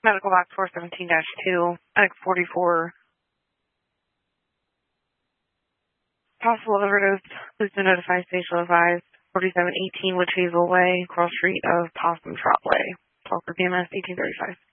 Medical box 417-2, Medic 44. Possible overdose. Please do notify station advised. 4718 Witch Hazel Way, cross street of Possum Trot Way. Talk for PMS 1835.